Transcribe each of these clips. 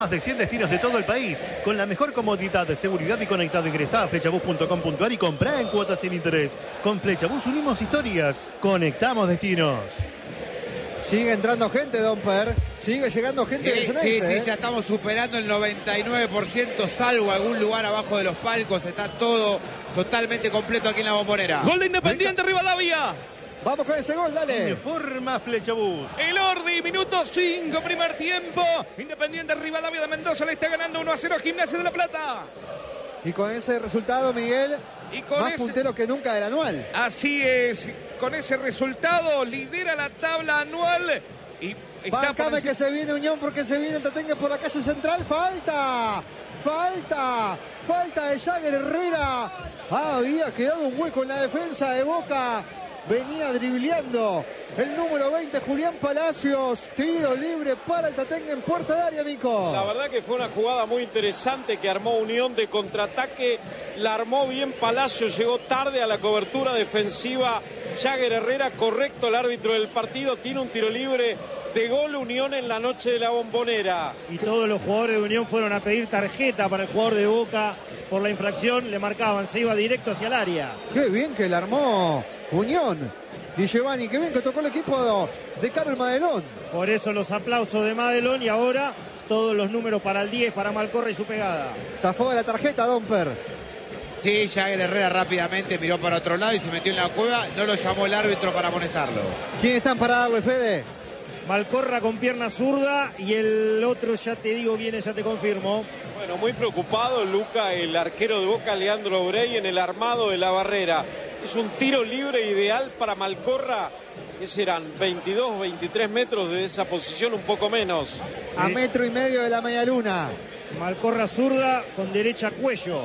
Más de 100 destinos de todo el país, con la mejor comodidad, seguridad y conectado. Ingresá a flechabus.com.ar y comprá en cuotas sin interés. Con Flechabus unimos historias, conectamos destinos. Sigue entrando gente, Domper. Sigue llegando gente de Ceneice. Sí, ya estamos superando el 99%, salvo algún lugar abajo de los palcos. Está todo totalmente completo aquí en la Bombonera. Gol de Independiente Rivadavia. Vamos con ese gol, dale. Forma Flechabus. El Ordi, minuto 5, primer tiempo. Independiente Rivadavia de Mendoza le está ganando 1-0 a Gimnasia de La Plata. Y con ese resultado, Miguel, y con más puntero que nunca del anual. Así es, con ese resultado lidera la tabla anual. Y está Bancame que se viene Unión porque se viene Tatengue por la calle central. Falta de Jagger Herrera. Había quedado un hueco en la defensa de Boca. Venía dribleando el número 20, Julián Palacios. Tiro libre para el Tatengue en puerta de área, Nico. La verdad que fue una jugada muy interesante que armó Unión de contraataque. La armó bien Palacios, llegó tarde a la cobertura defensiva. Jagger Herrera, correcto el árbitro del partido. Tiene un tiro libre de gol Unión en la noche de la Bombonera. Y todos los jugadores de Unión fueron a pedir tarjeta para el jugador de Boca por la infracción. Le marcaban, se iba directo hacia el área. Qué bien que la armó Unión. Di Giovanni, qué bien que tocó el equipo de Carlos Madelón. Por eso los aplausos de Madelón y ahora todos los números para el 10, para Malcorra y su pegada. Zafó de la tarjeta, Domper. Sí, Jagger Herrera rápidamente miró para otro lado y se metió en la cueva. No lo llamó el árbitro para amonestarlo. ¿Quién están para darle, Fede? Malcorra con pierna zurda y el otro, ya te digo quién es, ya te confirmo. Bueno, muy preocupado Luca, el arquero de Boca, Leandro Brey, en el armado de la barrera. Es un tiro libre ideal para Malcorra, que serán 22, 23 metros de esa posición, un poco menos. A metro y medio de la media luna. Malcorra zurda con derecha cuello.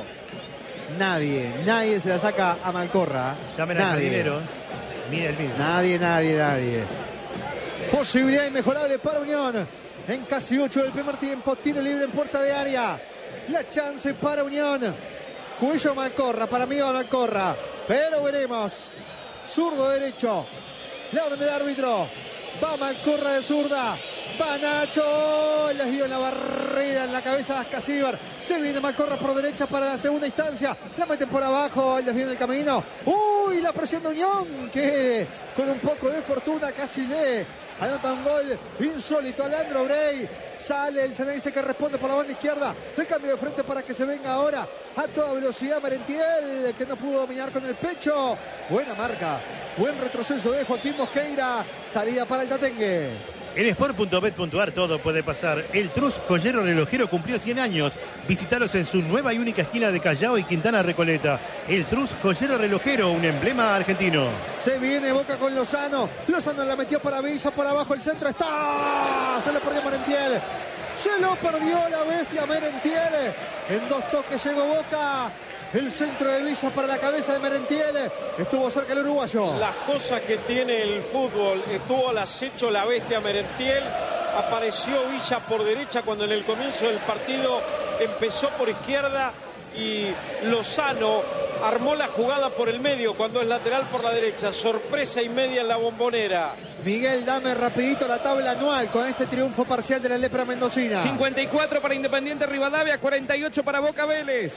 Nadie se la saca a Malcorra. Llamen al jardinero. Mira el mismo. Nadie. Posibilidad inmejorable para Unión. En casi 8 del primer tiempo. Tiro libre en puerta de área. La chance para Unión. Cuello Malcorra. Para mí va Malcorra. Pero veremos. Zurdo derecho. La orden del árbitro. Va Malcorra de zurda. Va Nacho. Les dio en la barrera en la cabeza de Ascasíbar. Se viene Malcorra por derecha para la segunda instancia. La meten por abajo. El desvío del camino. Uy, la presión de Unión. Que con un poco de fortuna casi le anota un gol insólito a Leandro Brey. Sale el Ceneice que responde por la banda izquierda. El cambio de frente para que se venga ahora a toda velocidad Merentiel, que no pudo dominar con el pecho. Buena marca. Buen retroceso de Joaquín Mosqueira. Salida para el Tatengue. En sport.bet.ar todo puede pasar. El Trus Joyero Relojero cumplió 100 años. Visítalos en su nueva y única esquina de Callao y Quintana Recoleta. El Trus Joyero Relojero, un emblema argentino. Se viene Boca con Lozano. Lozano la metió para Villa, por abajo el centro. ¡Está! Se lo perdió Merentiel. Se lo perdió la bestia Merentiel. En 2 toques llegó Boca. El centro de Villa para la cabeza de Merentiel. Estuvo cerca el uruguayo. Las cosas que tiene el fútbol. Estuvo al acecho la bestia Merentiel. Apareció Villa por derecha cuando en el comienzo del partido empezó por izquierda. Y Lozano armó la jugada por el medio cuando es lateral por la derecha. Sorpresa y media en la Bombonera. Miguel, dame rapidito la tabla anual con este triunfo parcial de la Lepra Mendocina. 54 para Independiente Rivadavia, 48 para Boca Vélez.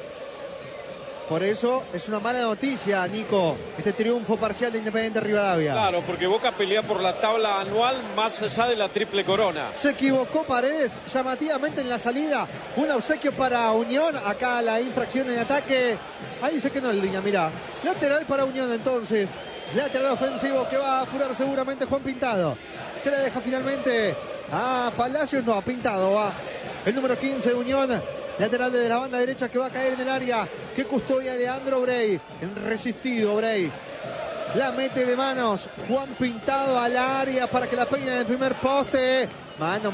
Por eso es una mala noticia, Nico, este triunfo parcial de Independiente Rivadavia. Claro, porque Boca pelea por la tabla anual más allá de la triple corona. Se equivocó Paredes llamativamente en la salida. Un obsequio para Unión. Acá la infracción en ataque. Ahí se quedó en línea, mirá. Lateral para Unión entonces. Lateral ofensivo que va a apurar seguramente Juan Pintado. Se la deja finalmente a Palacios. No, a Pintado va. El número 15 de Unión. Lateral desde la banda derecha que va a caer en el área. Que custodia Leandro Brey. Resistido Brey. La mete de manos. Juan Pintado al área para que la peine del primer poste. Mano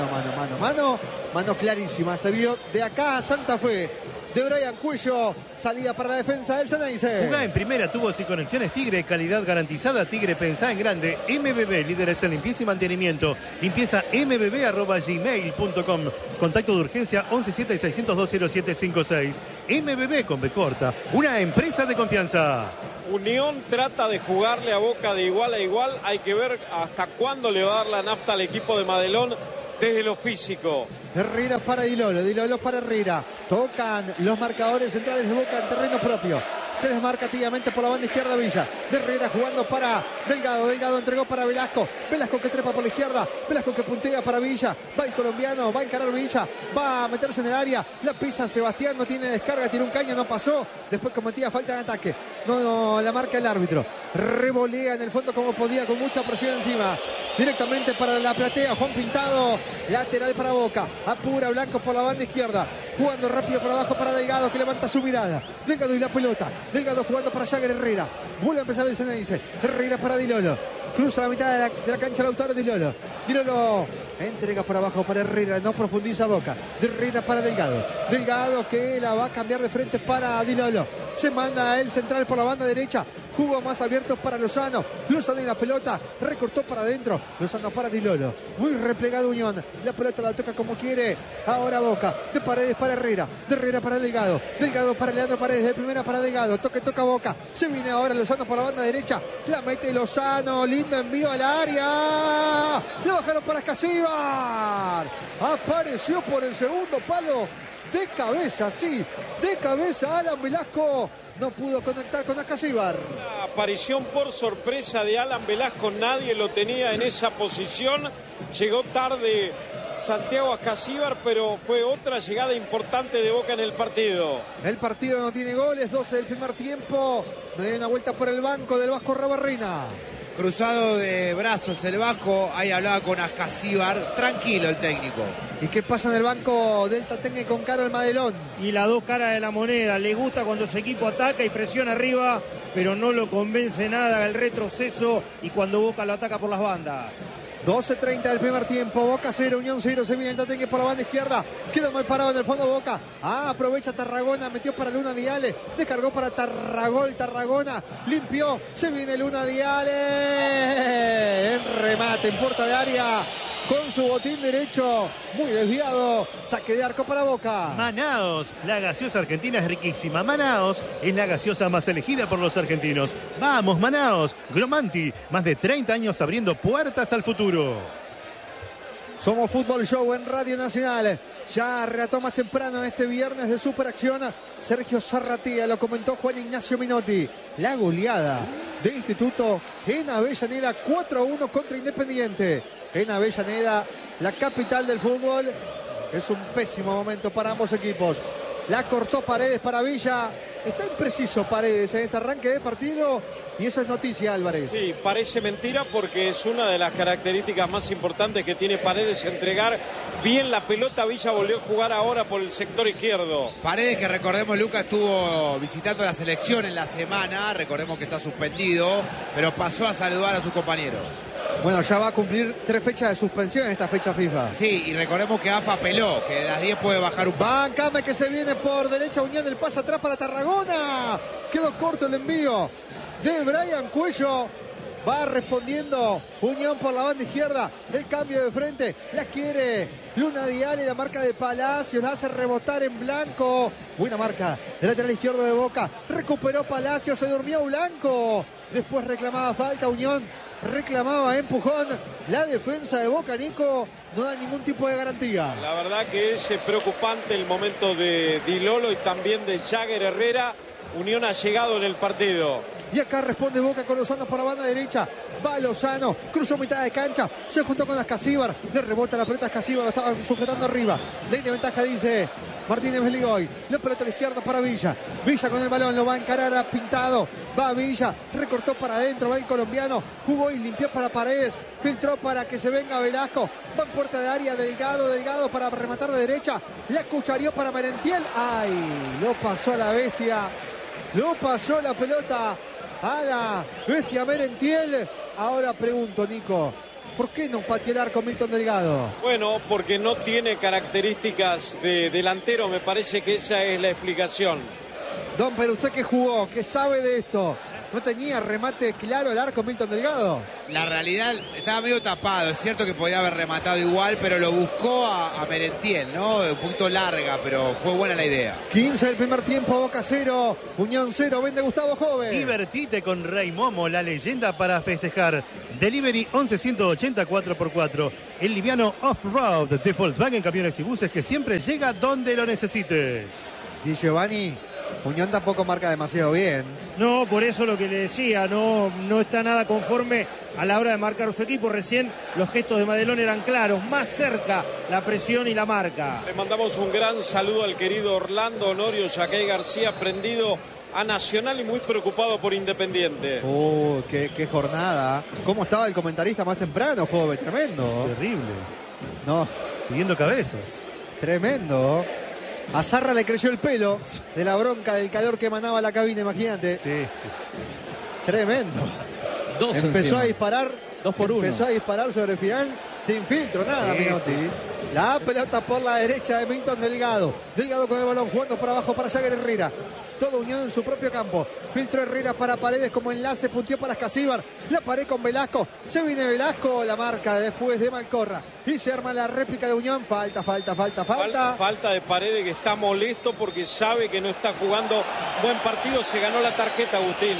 clarísima. Se vio de acá a Santa Fe. De Brian Cuello. Salida para la defensa del Ceneice. Jugá en primera, tubos y conexiones Tigre, calidad garantizada. Tigre, pensá en grande. MBB, líderes en limpieza y mantenimiento. Limpieza mbb@gmail.com. Contacto de urgencia 117-602-0756. MBB con B corta. Una empresa de confianza. Unión trata de jugarle a Boca de igual a igual. Hay que ver hasta cuándo le va a dar la nafta al equipo de Madelón desde lo físico. Herrera para Di Lolo para Herrera. Tocan los marcadores centrales de Boca en terreno propio. Se desmarca activamente por la banda izquierda Villa. Herrera jugando para Delgado. Delgado entregó para Velasco. Velasco que trepa por la izquierda. Velasco que puntea para Villa. Va el colombiano. Va a encarar Villa. Va a meterse en el área. La pisa Sebastián. No tiene descarga. Tiene un caño. No pasó. Después cometía falta de ataque. No la marca el árbitro. Revolea en el fondo como podía. Con mucha presión encima. Directamente para la platea. Juan Pintado. Lateral para Boca. Apura Blanco por la banda izquierda. Jugando rápido por abajo para Delgado que levanta su mirada. Delgado y la pelota. Delgado jugando para Jagger Herrera. Vuelve a empezar el Ceneice. Herrera para Di Lolo. Cruza la mitad de la cancha Lautaro Di Lolo. Di Lolo entrega por abajo para Herrera. No profundiza Boca. De Herrera para Delgado. Delgado que la va a cambiar de frente para Di Lolo. Se manda el central por la banda derecha. Jugó más abierto para Lozano. Lozano y la pelota. Recortó para adentro. Lozano para Di Lolo. Muy replegado Unión. La pelota la toca como quiere. Ahora Boca. De Paredes para Herrera. De Herrera para Delgado. Delgado para Leandro Paredes. De primera para Delgado. Toca Boca. Se viene ahora Lozano por la banda derecha. La mete Lozano. Lindo envío al área. Lo bajaron para Escasíbar. Apareció por el segundo palo. De cabeza, sí. De cabeza Alan Velasco. No pudo conectar con Escasíbar. Una aparición por sorpresa de Alan Velasco. Nadie lo tenía en esa posición. Llegó tarde Santiago Escasíbar, pero fue otra llegada importante de Boca en el partido. El partido no tiene goles. 12 del primer tiempo. Me dio una vuelta por el banco del Vasco Rabarrena. Cruzado de brazos el Vasco, ahí hablaba con Escasíbar, tranquilo el técnico. ¿Y qué pasa en el banco del Tatengue con Karol Madelón? Y las dos caras de la moneda. Le gusta cuando su equipo ataca y presiona arriba, pero no lo convence nada el retroceso y cuando Boca lo ataca por las bandas. 12:30 del primer tiempo, Boca 0, Unión 0, se viene el Tatengue por la banda izquierda, quedó mal parado en el fondo Boca, aprovecha Tarragona, metió para Luna Viale, descargó para Tarragona, limpió, se viene Luna Viale, en remate, en puerta de área, con su botín derecho, muy desviado, saque de arco para Boca. Manaos, la gaseosa argentina es riquísima. Manaos es la gaseosa más elegida por los argentinos. Vamos, Manaos, Glomanti, más de 30 años abriendo puertas al futuro. Somos Fútbol Show en Radio Nacional. Ya reató más temprano este viernes de Superacción Sergio Zarratea, lo comentó Juan Ignacio Minotti. La goleada de Instituto en Avellaneda, 4-1 contra Independiente. En Avellaneda, la capital del fútbol. Es un pésimo momento para ambos equipos. La cortó Paredes para Villa. Está impreciso Paredes en este arranque de partido y eso es noticia, Álvarez. Sí, parece mentira porque es una de las características más importantes que tiene Paredes, entregar bien la pelota. Villa volvió a jugar ahora por el sector izquierdo. Paredes, que recordemos, Lucas estuvo visitando la selección en la semana, recordemos que está suspendido, pero pasó a saludar a sus compañeros. Bueno, ya va a cumplir 3 fechas de suspensión en esta fecha FIFA. Sí, y recordemos que AFA apeló, que de las 10 puede bajar un poco. Bancame que se viene por derecha Unión, el pase atrás para Tarragona. Quedó corto el envío de Brian Cuello. Va respondiendo Unión por la banda izquierda. El cambio de frente. La quiere Luna Viale. La marca de Palacios. La hace rebotar en Blanco. Buena marca del lateral izquierdo de Boca. Recuperó Palacios. Se durmió Blanco. Después reclamaba falta Unión. Reclamaba empujón. La defensa de Boca, Nico, no da ningún tipo de garantía. La verdad que es preocupante el momento de Di Lolo y también de Jagger Herrera. Unión ha llegado en el partido. Y acá responde Boca con Lozano por la banda derecha. Va Lozano, cruzó mitad de cancha, se juntó con Escasíbar, le rebota la pelota a Escasíbar, lo estaban sujetando arriba. Ley de ventaja, dice Martínez Beligoy. La pelota a la izquierda para Villa. Villa con el balón, lo va a encarar a Pintado. Va Villa, recortó para adentro, va el colombiano, jugó y limpió para Paredes. Filtró para que se venga Velasco. Va en puerta de área, Delgado para rematar de derecha. La cucharió para Merentiel. ¡Ay! Lo pasó a la bestia. Lo pasó la pelota a la bestia Merentiel. Ahora pregunto, Nico, ¿por qué no pateó el arco Milton Delgado? Bueno, porque no tiene características de delantero, me parece que esa es la explicación. Don, pero usted que jugó, que sabe de esto, ¿No tenía remate claro el arco Milton Delgado? La realidad estaba medio tapado. Es cierto que podría haber rematado igual, pero lo buscó a Merentiel, ¿no? Un poquito larga, pero fue buena la idea. 15 del primer tiempo, Boca 0, Unión 0, vende Gustavo Jove. Divertite con Rey Momo, la leyenda para festejar. Delivery 11-180 4x4. El liviano off-road de Volkswagen Camiones y Buses que siempre llega donde lo necesites. Di Giovanni, Unión tampoco marca demasiado bien. No, por eso lo que le decía, no está nada conforme a la hora de marcar su equipo. Recién los gestos de Madelón eran claros, más cerca la presión y la marca. Le mandamos un gran saludo al querido Orlando Honorio Yaquey García, prendido a Nacional y muy preocupado por Independiente. Qué jornada. ¿Cómo estaba el comentarista más temprano, Jove? Tremendo. Terrible. No, Pidiendo cabezas. tremendo. A Zarra le creció el pelo de la bronca del calor que emanaba la cabina, imagínate. Sí. Tremendo. Empezó a disparar. 2 por 1. Empezó a disparar sobre el final sin filtro, nada, Sí, Menotti. sí. La pelota por la derecha de Milton Delgado. Delgado con el balón jugando para abajo para Jagger Herrera. Todo Unión en su propio campo. Filtro Herrera para Paredes como enlace, punteó para Escasíbar. La pared con Velasco. Se viene Velasco, la marca después de Malcorra. Y se arma la réplica de Unión. Falta. Falta de Paredes, que está molesto porque sabe que no está jugando buen partido. Se ganó la tarjeta, Agustín.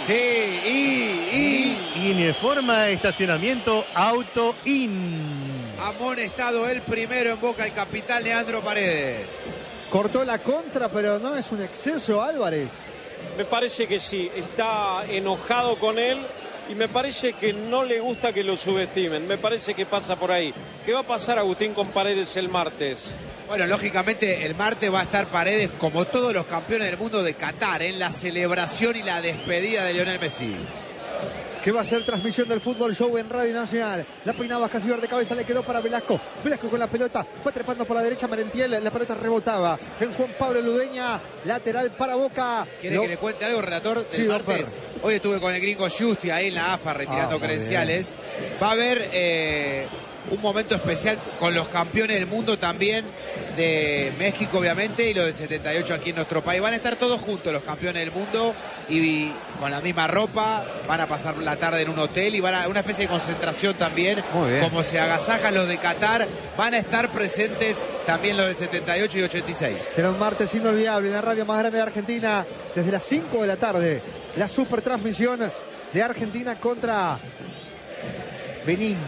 Sí, Y en forma de estacionamiento auto-in. amonestado el primero en Boca el capitán Leandro Paredes. Cortó la contra, pero no es un exceso, Álvarez. Me parece que sí, está enojado con él y me parece que no le gusta que lo subestimen. Me parece que pasa por ahí. ¿Qué va a pasar, Agustín, con Paredes el martes? Bueno, lógicamente el martes va a estar Paredes como todos los campeones del mundo de Qatar en la celebración y la despedida de Lionel Messi. Que va a ser transmisión del Fútbol Show en Radio Nacional. La peinaba Escasíbar de cabeza, le quedó para Velasco. Velasco con la pelota, va trepando por la derecha Merentiel. La pelota rebotaba en Juan Pablo Ludeña. Lateral para Boca. ¿Quiere que le cuente algo, relator, del Sí, martes? Don Hoy estuve con el gringo Justi ahí en la AFA retirando credenciales. Va a haber un momento especial con los campeones del mundo también, de México obviamente, y los del 78 aquí en nuestro país. Van a estar todos juntos los campeones del mundo y con la misma ropa. Van a pasar la tarde en un hotel y van a una especie de concentración también. Muy bien. Como se agasajan los de Qatar, van a estar presentes también los del 78 y 86. Será un martes inolvidable en la radio más grande de Argentina. Desde las 5 de la tarde. La super transmisión de Argentina contra Benín.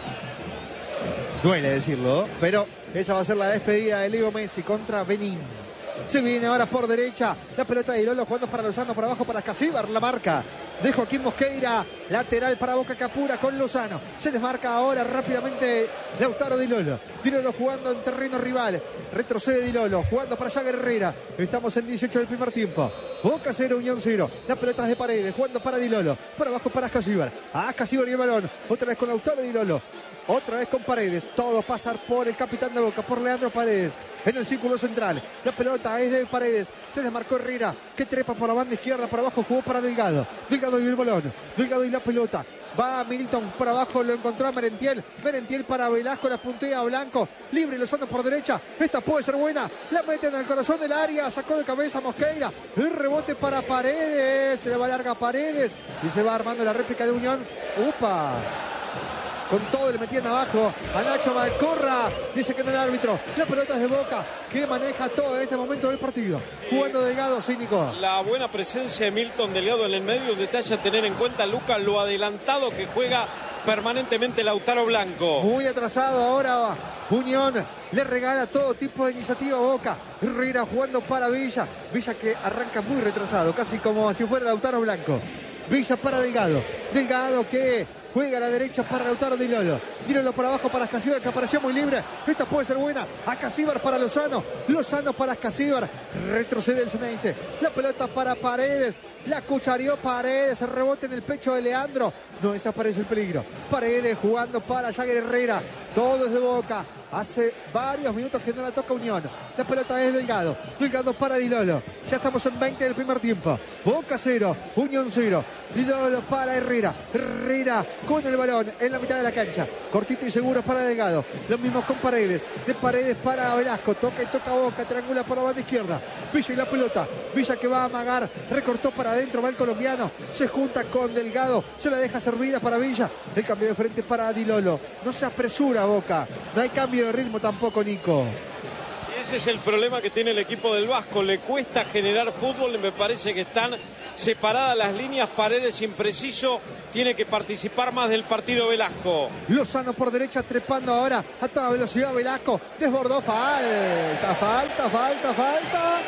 Duele decirlo, pero esa va a ser la despedida de Leo Messi contra Benín. Se viene ahora por derecha, la pelota de Dilolo jugando para Lozano, por abajo para Escasíbar, la marca de Joaquín Mosqueira, lateral para Boca Capura con Lozano. Se desmarca ahora rápidamente Lautaro Dilolo. Dilolo jugando en terreno rival, retrocede Dilolo, jugando para Jagger Herrera. Estamos en 18 del primer tiempo. Boca 0, Unión 0. La pelota es de Paredes, jugando para Dilolo, para abajo para Escasíbar. A Escasíbar y el balón, otra vez con Lautaro Dilolo. Otra vez con Paredes, todo pasar por el capitán de Boca, por Leandro Paredes, en el círculo central. La pelota es de Paredes, se desmarcó Herrera, que trepa por la banda izquierda, por abajo jugó para Delgado. Delgado y el balón, Delgado y la pelota. Va Milton por abajo, lo encontró a Merentiel. Merentiel para Velasco, la puntea a Blanco. Libre Lozano por derecha. Esta puede ser buena. La meten al corazón del área. Sacó de cabeza Mosqueira. El rebote para Paredes. Se le va larga Paredes. Y se va armando la réplica de Unión. ¡Upa! Con todo le metían abajo a Nacho Malcorra. Dice que no el árbitro. La pelota es de Boca, que maneja todo en este momento del partido. Jugando Delgado, cínico. La buena presencia de Milton Delgado en el medio. Un detalle a tener en cuenta, Lucas, lo adelantado que juega permanentemente Lautaro Blanco. Muy atrasado ahora Unión. Le regala todo tipo de iniciativa a Boca. Herrera jugando para Villa. Villa que arranca muy retrasado, casi como si fuera Lautaro Blanco. Villa para Delgado. Delgado que juega a la derecha para Lautaro Dilolo. Dilolo por abajo para Escasíbar, que apareció muy libre. Esta puede ser buena. Escasíbar para Lozano. Lozano para Escasíbar. Retrocede el Ceneice. La pelota para Paredes. La cuchareó Paredes. El rebote en el pecho de Leandro. No desaparece el peligro. Paredes jugando para Jagger Herrera. Todo es de Boca. Hace varios minutos que no la toca Unión. La pelota es Delgado. Delgado para Di Lolo. Ya estamos en 20 del primer tiempo. Boca 0, Unión 0. Di Lolo para Herrera. Herrera con el balón en la mitad de la cancha. Cortito y seguro para Delgado. Lo mismo con Paredes. De Paredes para Velasco. Toca y toca Boca. Triangula por la banda izquierda. Villa y la pelota. Villa que va a amagar. Recortó para adentro. Va el colombiano. Se junta con Delgado. Se la deja servida para Villa. El cambio de frente para Di Lolo. No se apresura Boca. No hay cambio de ritmo tampoco, Nico. Ese es el problema que tiene el equipo del Vasco. Le cuesta generar fútbol. Me parece que están separadas las líneas. Paredes impreciso. Tiene que participar más del partido Velasco. Lozano por derecha trepando ahora a toda velocidad. Velasco desbordó. Falta.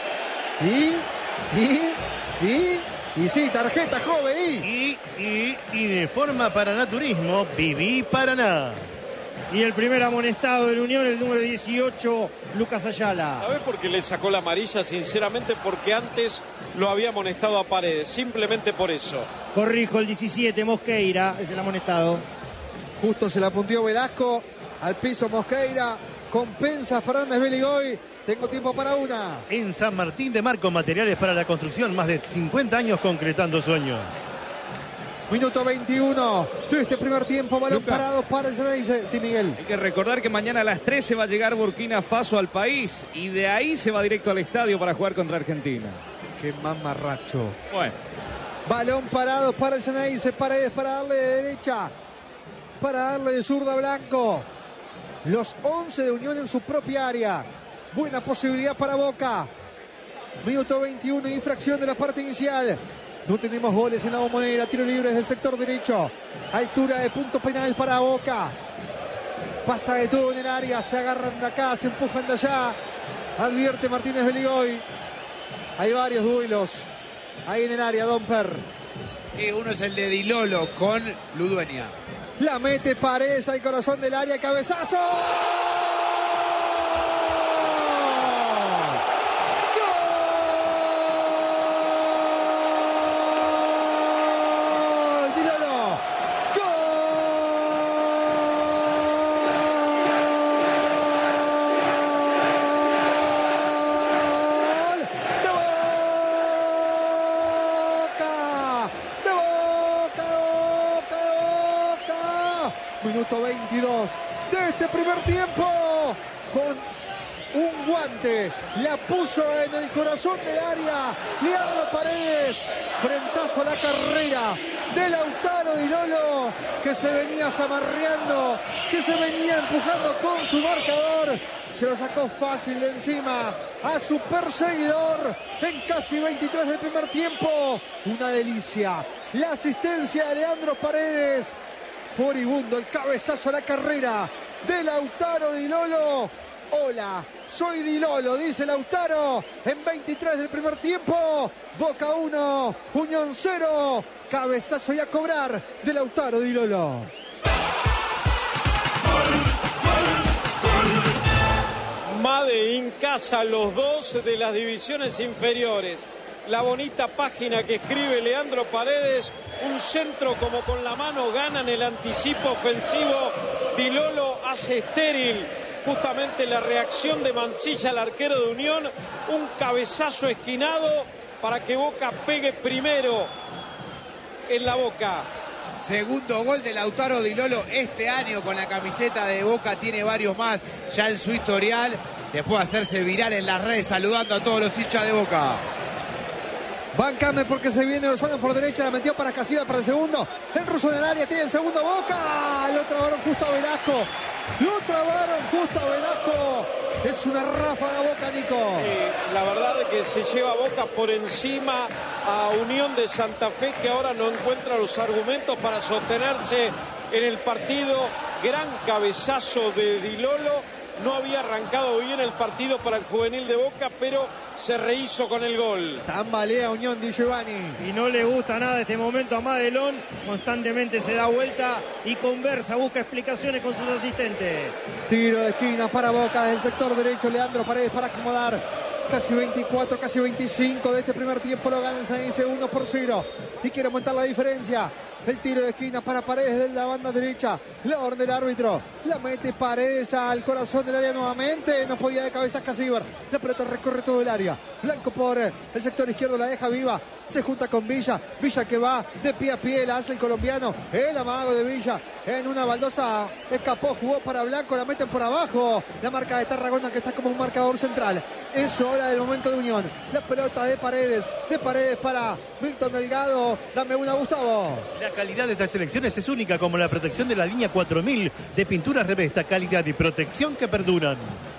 Y sí, tarjeta joven. Y de forma Paranaturismo, Viví Paraná. Y el primer amonestado de la Unión, el número 18, Lucas Ayala. ¿Sabés por qué le sacó la amarilla? Sinceramente, porque antes lo había amonestado a Paredes. Simplemente por eso. Corrijo, el 17, Mosqueira, es el amonestado. Justo se la puntió Velasco. Al piso Mosqueira. Compensa Fernández Beligoy. Tengo tiempo para una. En San Martín de Marco, materiales para la construcción. Más de 50 años concretando sueños. Minuto 21 de este primer tiempo. Balón Lucas, parado para el Ceneice. Sí, Miguel. Hay que recordar que mañana a las 13 va a llegar Burkina Faso al país y de ahí se va directo al estadio para jugar contra Argentina. Qué mamarracho. Bueno. Balón parado para el Ceneice. Paredes para darle de derecha. Para darle de zurda a Blanco. Los 11 de Unión en su propia área. Buena posibilidad para Boca. Minuto 21, infracción de la parte inicial. No tenemos goles en la Bombonera. Tiro libre desde el sector derecho. Altura de punto penal para Boca. Pasa de todo en el área. Se agarran de acá, se empujan de allá. Advierte Martínez Beligoy. Hay varios duelos ahí en el área, Domper. Sí, uno es el de Di Lolo con Ludueña. La mete Paredes al corazón del área. Cabezazo. Minuto 22 de este primer tiempo. Con un guante la puso en el corazón del área Leandro Paredes. Frentazo a la carrera de Lautaro Di Lolo, que se venía zamarreando, que se venía empujando con su marcador. Se lo sacó fácil de encima a su perseguidor en casi 23 del primer tiempo. Una delicia. La asistencia de Leandro Paredes. Furibundo el cabezazo a la carrera de Lautaro Di Lolo. Hola, soy Di Lolo, dice Lautaro en 23 del primer tiempo. Boca 1, Unión 0. Cabezazo y a cobrar de Lautaro Di Lolo. Made in casa, los dos de las divisiones inferiores. La bonita página que escribe Leandro Paredes. Un centro como con la mano, ganan el anticipo ofensivo. Di Lolo hace estéril justamente la reacción de Mancilla, el arquero de Unión. Un cabezazo esquinado para que Boca pegue primero en la Boca. Segundo gol de Lautaro Di Lolo este año con la camiseta de Boca. Tiene varios más ya en su historial. Después de hacerse viral en las redes saludando a todos los hinchas de Boca. Bancame porque se viene Lozano por derecha, la metió para Casiva para el segundo. El ruso en el área tiene el segundo. Boca. Lo trabaron justo a Velasco. Es una ráfaga Boca, Nico. La verdad es que se lleva Boca por encima a Unión de Santa Fe, que ahora no encuentra los argumentos para sostenerse en el partido. Gran cabezazo de Di Lolo. No había arrancado bien el partido para el juvenil de Boca, pero se rehizo con el gol. Tambalea Unión Di Giovanni. Y no le gusta nada este momento a Madelón. Constantemente se da vuelta y conversa, busca explicaciones con sus asistentes. Tiro de esquina para Boca desde el sector derecho. Leandro Paredes para acomodar. casi 24, casi 25 de este primer tiempo. Lo gana el Ceneice 1-0 y quiere aumentar la diferencia. El tiro de esquina para Paredes de la banda derecha. La orden del árbitro. La mete Paredes al corazón del área nuevamente. No podía de cabeza Casíbar. La pelota recorre todo el área. Blanco por el sector izquierdo, la deja viva. Se junta con Villa. Villa que va de pie a pie. La hace el colombiano. El amago de Villa en una baldosa. Escapó, jugó para Blanco. La meten por abajo. La marca de Tarragona, que está como un marcador central. Es hora del momento de unión. La pelota de Paredes. De Paredes para Milton Delgado. Dame una, Gustavo. La calidad de estas selecciones es única, como la protección de la línea 4000 de pinturas Revesta. Calidad y protección que perduran.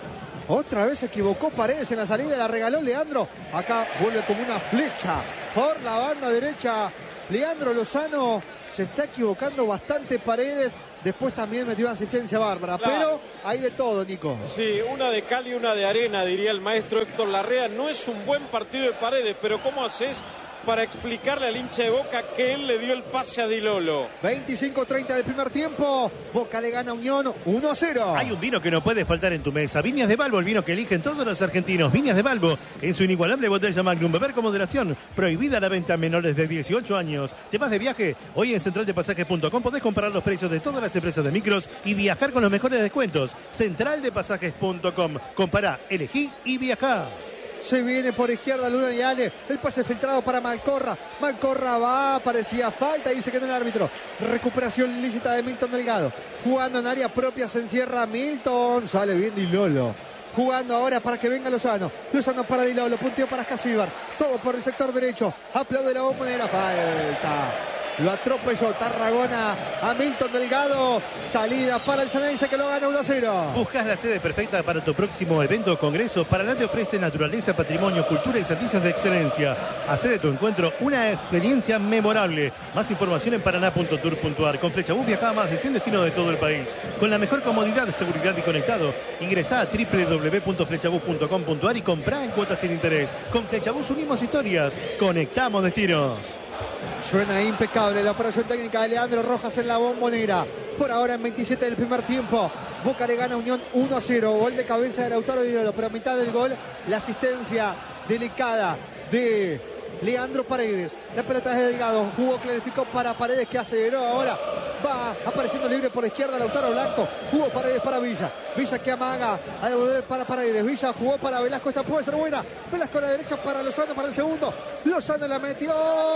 Otra vez se equivocó Paredes en la salida, la regaló Leandro. Acá vuelve como una flecha por la banda derecha. Leandro Lozano, se está equivocando bastante Paredes. Después también metió asistencia bárbara. Claro. Pero hay de todo, Nico. Sí, una de cal y una de arena, diría el maestro Héctor Larrea. No es un buen partido de Paredes, pero ¿cómo haces para explicarle al hincha de Boca que él le dio el pase a Di Lolo? 25-30 del primer tiempo. Boca le gana a Unión 1-0. Hay un vino que no puede faltar en tu mesa. Viñas de Balbo, el vino que eligen todos los argentinos. Viñas de Balbo, en su inigualable botella Magnum. Beber con moderación. Prohibida la venta a menores de 18 años. ¿Te vas de viaje? Hoy en centraldepasajes.com podés comparar los precios de todas las empresas de micros y viajar con los mejores descuentos. Centraldepasajes.com. Compará, elegí y viajá. Se viene por izquierda Luna y Ale. El pase filtrado para Malcorra. Malcorra va, parecía falta y se quedó el árbitro. Recuperación ilícita de Milton Delgado. Jugando en área propia, se encierra Milton. Sale bien Di Lolo. Jugando ahora para que venga Lozano. Lozano para Di Lolo. Punteo para Casíbar. Todo por el sector derecho. Aplaude la bombonera. Falta. Lo atropelló Tarragona a Milton Delgado. Salida para el Ceneice, que lo gana 1-0. ¿Buscas la sede perfecta para tu próximo evento o congreso? Paraná te ofrece naturaleza, patrimonio, cultura y servicios de excelencia. Hacé de tu encuentro una experiencia memorable. Más información en paraná.tour.ar. Con Flechabús viaja a más de 100 destinos de todo el país. Con la mejor comodidad, seguridad y conectado. Ingresá a www.flechabús.com.ar y comprá en cuotas sin interés. Con Flechabús unimos historias. Conectamos destinos. Suena impecable la operación técnica de Leandro Rojas en la bombonera. Por ahora en 27 del primer tiempo. Boca le gana a Unión 1-0. Gol de cabeza de Lautaro Di Lolo. Pero a mitad del gol, la asistencia delicada de Leandro Paredes. La pelota es de Delgado. Jugó, clarificó para Paredes, que aceleró ahora. Va apareciendo libre por izquierda Lautaro Blanco. Jugó Paredes para Villa. Villa que amaga a devolver para Paredes. Villa jugó para Velasco. Esta puede ser buena. Velasco a la derecha para Lozano para el segundo. Lozano la metió.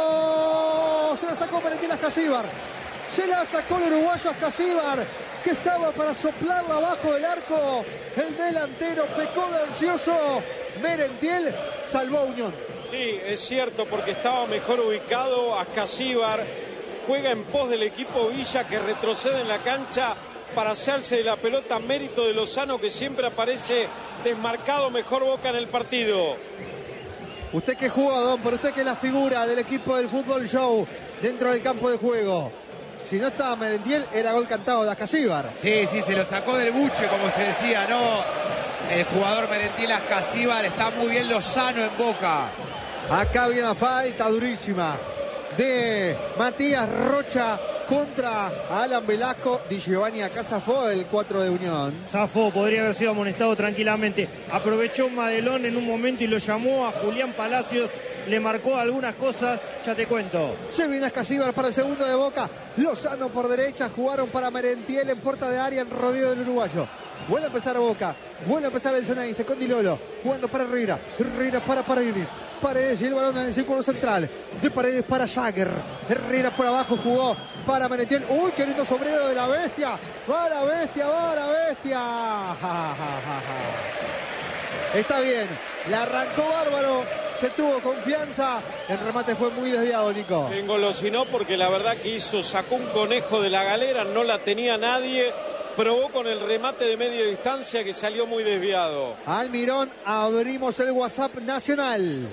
Se la sacó Merentiel a Casíbar. Se la sacó el uruguayo a Casíbar, que estaba para soplarla abajo del arco. El delantero pecó de ansioso. Merentiel salvó a Unión. Sí, es cierto, porque estaba mejor ubicado. Casíbar juega en pos del equipo Villa, que retrocede en la cancha para hacerse de la pelota, mérito de Lozano, que siempre aparece desmarcado. Mejor Boca en el partido. Usted que jugó, Don, por usted que es la figura del equipo del Fútbol Show dentro del campo de juego. Si no estaba Merentiel, era gol cantado de Casíbar. Sí, se lo sacó del buche, como se decía, ¿no? El jugador Merentiel Casíbar. Está muy bien Lozano en Boca. Acá viene la falta durísima de Matías Rocha contra Alan Velasco. Di Giovanni acá zafó el 4 de Unión. Zafó, podría haber sido amonestado tranquilamente. Aprovechó Madelón en un momento y lo llamó a Julián Palacios. Le marcó algunas cosas, ya te cuento. Se viene Casíbar para el segundo de Boca. Lozano por derecha, jugaron para Merentiel en puerta de área en rodeo del uruguayo. Vuelve a empezar Boca, vuelve a empezar el Ceneice con Di Lolo, jugando para Herrera. Herrera para Paredes. Paredes y el balón en el círculo central. De Paredes para Jagger. Herrera por abajo jugó para Merentiel. ¡Uy, qué lindo sombrero de la bestia! ¡Va la bestia, va la bestia! Ja, ja, ja, ja. Está bien, la arrancó bárbaro, se tuvo confianza. El remate fue muy desviado, Nico. Se engolosinó porque la verdad que sacó un conejo de la galera, no la tenía nadie. Probó con el remate de media distancia que salió muy desviado. Almirón, abrimos el WhatsApp nacional.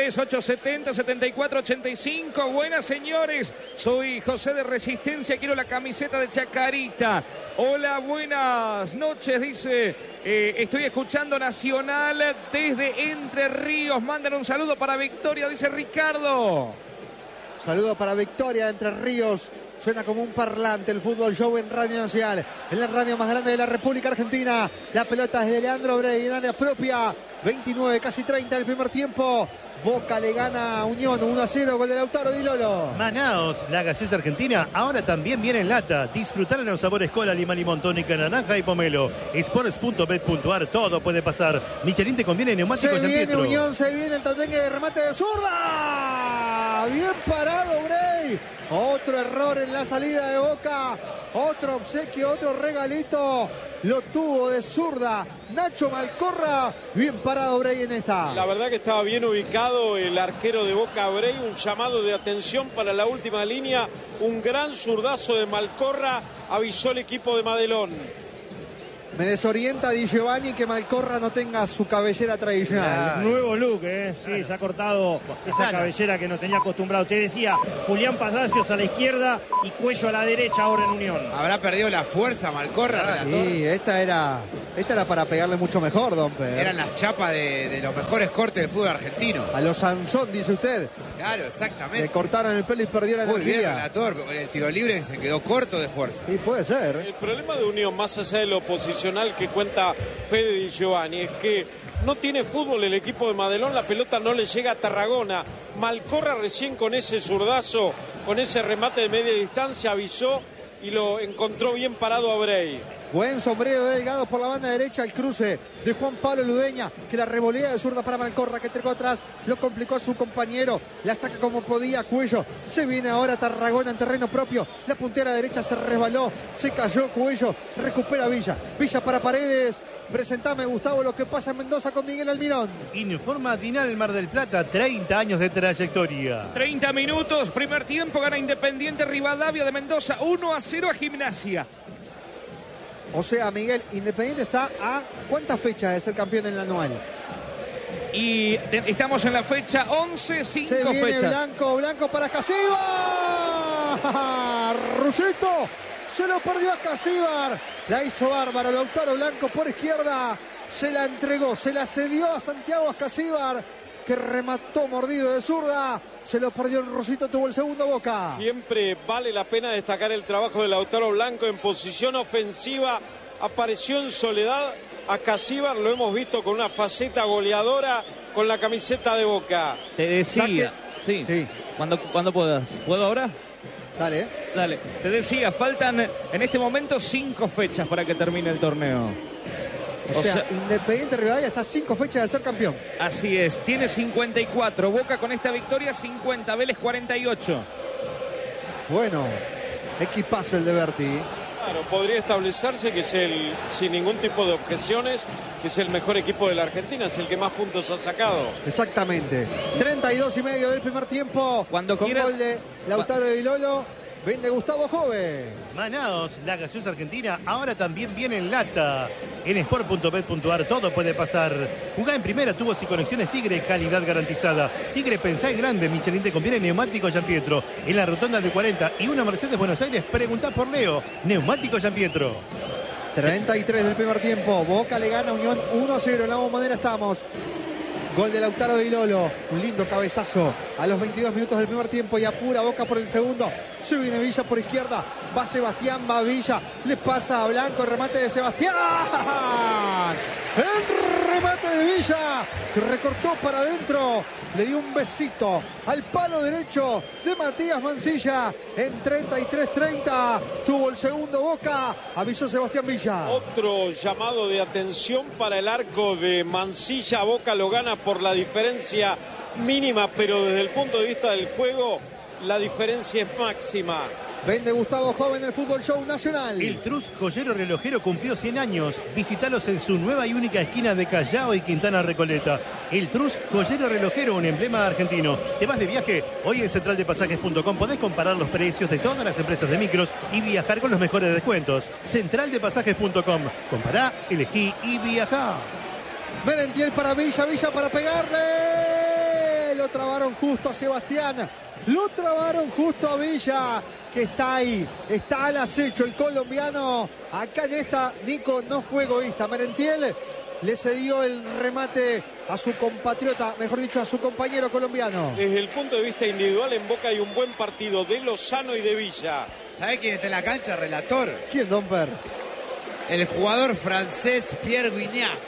11-3-870-74-85. Buenas, señores. Soy José de Resistencia. Quiero la camiseta de Chacarita. Hola, buenas noches, dice. Estoy escuchando Nacional desde Entre Ríos. Mandan un saludo para Victoria, dice Ricardo. Saludo para Victoria Entre Ríos. Suena como un parlante el Fútbol Show en Radio Nacional, en la radio más grande de la República Argentina. La pelota es de Leandro Brey en área propia. 29, casi 30 del primer tiempo. Boca le gana a Unión 1-0 con el Lautaro Di Lolo. Manaos, la gaseosa argentina, ahora también viene en lata. Disfrutar en los sabores cola, limón, limón, tónica, naranja y pomelo. Sports.bet.ar, todo puede pasar. Michelin te conviene neumáticos Se viene San Unión, se viene el tatengue de remate de zurda. Bien parado Brey. Otro error en la salida de Boca. Otro obsequio, otro regalito. Lo tuvo de zurda Nacho Malcorra. Bien parado Brey en esta. La verdad que estaba bien ubicado el arquero de Boca, Brey. Un llamado de atención para la última línea. Un gran zurdazo de Malcorra. Avisó el equipo de Madelón. Me desorienta Di Giovanni que Malcorra no tenga su cabellera tradicional. Nuevo look, sí, se ha cortado esa cabellera que no tenía acostumbrado. Te decía, Julián Palacios a la izquierda y Cuello a la derecha ahora en Unión. Habrá perdido la fuerza Malcorra, relator. Sí, esta era para pegarle mucho mejor, don Pedro. Eran las chapas de los mejores cortes del fútbol argentino. A los Sansón, dice usted. Claro, exactamente. Le cortaron el pelo y perdió la Muy bien, energía. relator. El tiro libre se quedó corto de fuerza. Sí, puede ser. El problema de Unión, más allá de lo posicional que cuenta Fede Di Giovanni, es que no tiene fútbol el equipo de Madelón. La pelota no le llega a Tarragona. Malcorra recién con ese zurdazo, con ese remate de media distancia, avisó y lo encontró bien parado a Brey. Buen sombrero de Delgado por la banda derecha, el cruce de Juan Pablo Ludeña, que la revolea de zurda para Malcorra, que trepó atrás, lo complicó a su compañero, la saca como podía Cuello, se viene ahora Tarragona en terreno propio, la puntera derecha se resbaló, se cayó Cuello, recupera Villa para Paredes. Presentame, Gustavo, lo que pasa en Mendoza con Miguel Almirón. Informa Dinal Mar del Plata, 30 años de trayectoria. 30 minutos, primer tiempo, gana Independiente Rivadavia de Mendoza, 1-0 a Gimnasia. O sea, Miguel, Independiente está a ¿cuántas fechas de ser campeón en el anual? Y estamos en la fecha 11, 5 Se viene fechas. Blanco para Casíbar. Rusito se lo perdió a Casíbar. La hizo bárbaro Lautaro Blanco por izquierda. Se la entregó, se la cedió a Santiago Casíbar, que remató mordido de zurda. Se lo perdió el Rusito, tuvo el segundo Boca. Siempre vale la pena destacar el trabajo de Lautaro Blanco en posición ofensiva. Apareció en soledad a Casíbar, lo hemos visto con una faceta goleadora con la camiseta de Boca. Te decía, sí. Cuando puedas. ¿Puedo ahora? Dale. Dale. Te decía, faltan en este momento 5 fechas para que termine el torneo. O sea, Independiente Rivadavia está a 5 fechas de ser campeón. Así es, tiene 54. Boca con esta victoria 50, Vélez 48. Bueno, equipazo el de Berti. Claro, podría establecerse que es sin ningún tipo de objeciones, que es el mejor equipo de la Argentina, es el que más puntos ha sacado. Exactamente. 32,5 del primer tiempo. Cuando con quieras. gol de Lautaro Di Lolo. Vende Gustavo Jove. Manaos, la gaseosa argentina, ahora también viene en lata. En sport.bet.ar todo puede pasar. Jugá en primera, tubos y conexiones Tigre, calidad garantizada. Tigre, pensá en grande, Michelin te conviene neumático Gianpietro. En la rotonda de 40 y una Mercedes Buenos Aires, preguntá por Leo. Neumático Gianpietro. 33 del primer tiempo. Boca le gana a Unión 1-0. En la bombonera estamos. Gol de Lautaro Di Lolo. Un lindo cabezazo a los 22 minutos del primer tiempo y apura Boca por el segundo. Se viene Villa por izquierda. Va Sebastián, va Villa. Le pasa a Blanco. El remate de Sebastián. El remate de Villa, que recortó para adentro. Le dio un besito al palo derecho de Matías Mancilla. En 33-30 tuvo el segundo Boca. Avisó Sebastián Villa. Otro llamado de atención para el arco de Mancilla. Boca lo gana por la diferencia mínima, pero desde el punto de vista del juego la diferencia es máxima. Vende Gustavo Jove en el Fútbol Show Nacional. El Trus Joyero Relojero cumplió 100 años. Visítalos en su nueva y única esquina de Callao y Quintana Recoleta. El Trus Joyero Relojero, un emblema argentino. ¿Te vas de viaje? Hoy en centraldepasajes.com podés comparar los precios de todas las empresas de micros y viajar con los mejores descuentos. Centraldepasajes.com. Compará, elegí y viajá. Merentiel para Villa, Villa para pegarle. Lo trabaron justo a Sebastián. Lo trabaron justo a Villa, que está ahí, está al acecho el colombiano. Acá en esta, Nico no fue egoísta. Merentiel le cedió el remate a su compatriota, mejor dicho, a su compañero colombiano. Desde el punto de vista individual, en Boca hay un buen partido de Lozano y de Villa. ¿Sabe quién está en la cancha, relator? ¿Quién, Domper? El jugador francés Pierre Guignac.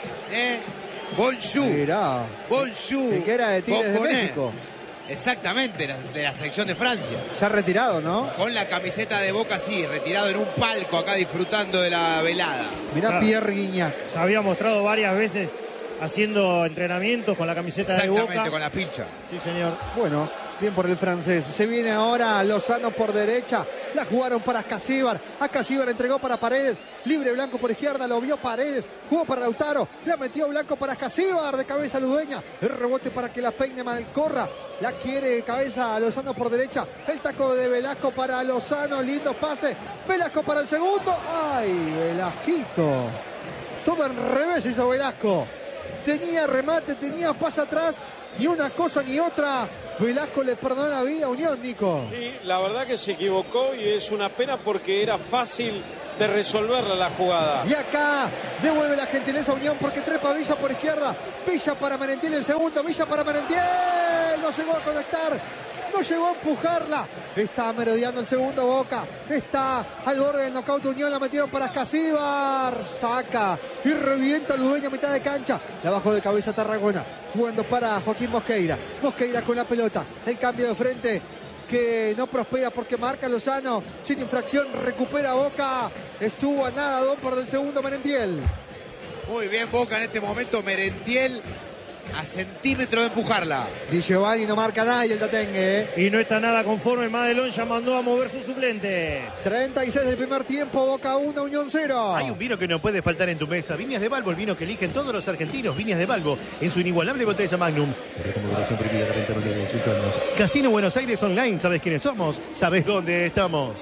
Bonjour. Mirá. Bonjour. El que era de Tigres de Boconé. México. Exactamente, de la selección de Francia. Ya retirado, ¿no? Con la camiseta de Boca, sí, retirado en un palco acá disfrutando de la velada. Mirá, Claro. Pierre Guignac. Se había mostrado varias veces haciendo entrenamientos con la camiseta de Exactamente, Boca. con la pincha. Sí, señor. Bueno, bien por el francés. Se viene ahora Lozano por derecha. La jugaron para Ascasíbar. Ascasíbar entregó para Paredes. Libre Blanco por izquierda. Lo vio Paredes. Jugó para Lautaro. La metió Blanco para Ascasíbar. De cabeza Ludueña. El rebote para que la peine Malcorra. La quiere de cabeza a Lozano por derecha. El taco de Velasco para Lozano. Lindo pase. Velasco para el segundo. ¡Ay, Velasquito! Todo al revés hizo Velasco. Tenía remate, tenía pase atrás. Ni una cosa ni otra. Velasco le perdonó la vida a Unión, Nico. Sí, la verdad que se equivocó y es una pena porque era fácil de resolverla la jugada. Y acá devuelve la gentileza a Unión porque trepa Villa por izquierda. Villa para Merentiel el segundo. Villa para Merentiel. No llegó a conectar. No llegó a empujarla. Está merodeando el segundo Boca. Está al borde del knockout Unión. La metieron para Ascasíbar. Saca y revienta el dueño a mitad de cancha. La bajó de cabeza Tarragona. Jugando para Joaquín Mosqueira. Mosqueira con la pelota. El cambio de frente que no prospera porque marca Lozano. Sin infracción recupera Boca. Estuvo a nada Domper del segundo Merentiel. Muy bien, Boca en este momento. Merentiel a centímetro de empujarla. Di Giovanni no marca nadie el Tatengue. Y no está nada conforme. Madelón ya mandó a mover sus suplentes. 36 del primer tiempo. Boca 1, Unión 0. Hay un vino que no puede faltar en tu mesa. Viñas de Balbo, el vino que eligen todos los argentinos. Viñas de Balbo, en su inigualable botella Magnum. Recomendación prohibida, la venta no debe insultarnos. Casino Buenos Aires Online. ¿Sabes quiénes somos? ¿Sabes dónde estamos?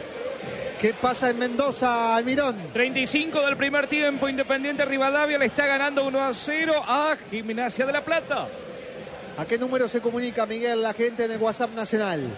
¿Qué pasa en Mendoza, Almirón? 35 del primer tiempo, Independiente Rivadavia le está ganando 1-0 a Gimnasia de La Plata. ¿A qué número se comunica, Miguel, la gente en el WhatsApp nacional?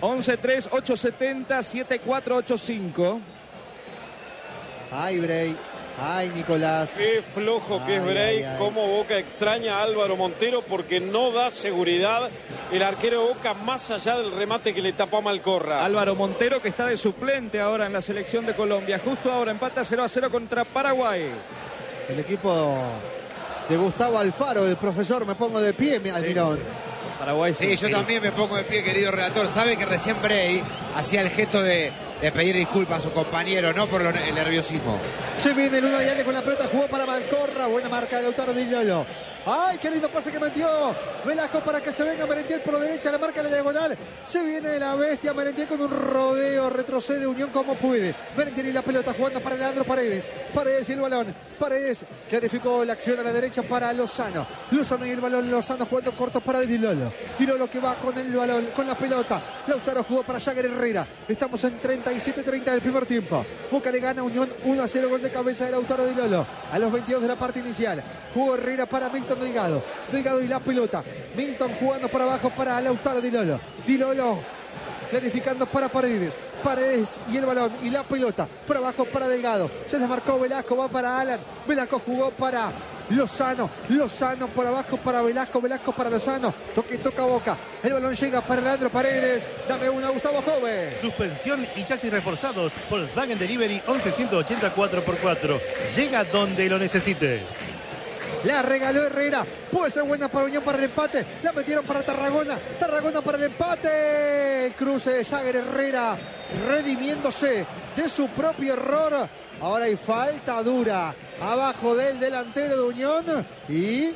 11-3-870-7485. Ay, Bray. Ay, Nicolás. Qué flojo que es Ay, Bray, ay, ay. cómo Boca extraña a Álvaro Montero porque no da seguridad el arquero de Boca más allá del remate que le tapó a Malcorra. Álvaro Montero, que está de suplente ahora en la selección de Colombia. Justo ahora empata 0-0 contra Paraguay. El equipo de Gustavo Alfaro, el profesor, me pongo de pie, Almirón. Paraguay Sí, yo también me pongo de pie, querido relator. Sabe que recién Bray hacía el gesto de pedir disculpas a su compañero, no por el nerviosismo. Se viene el Luna Diane con la pelota, jugó para Malcorra. Buena marca de Lautaro Di Lolo. ¡Ay, qué lindo pase que metió! Velasco para que se venga Merentiel por derecha, la marca la diagonal. Se viene la bestia Merentiel con un rodeo, retrocede Unión como puede. Merentiel y la pelota jugando para Leandro Paredes. Paredes y el balón. Paredes clarificó la acción a la derecha para Lozano. Lozano y el balón, Lozano jugando cortos para el Di Lolo. Di Lolo que va con el balón, con la pelota. Lautaro jugó para Jagger Herrera. Estamos en 37-30 del primer tiempo. Boca le gana a Unión 1-0, gol de cabeza de Lautaro Di Lolo. A los 22 de la parte inicial. Jugó Herrera para Milton Delgado. Delgado y la pelota. Milton jugando para abajo para Lautaro Di Lolo. Di Lolo clarificando para Paredes. Paredes y el balón y la pelota. Por abajo para Delgado. Se desmarcó Velasco, va para Alan. Velasco jugó para Lozano. Lozano por abajo para Velasco. Velasco para Lozano. Toca Boca. El balón llega para Leandro Paredes. Dame una, Gustavo Jove. Suspensión y chasis reforzados. Volkswagen Delivery 11-180 4x4. Llega donde lo necesites. La regaló Herrera. Puede ser buena para Unión para el empate. La metieron para Tarragona. Tarragona para el empate. El cruce de Jagger Herrera redimiéndose de su propio error. Ahora hay falta dura abajo del delantero de Unión. Y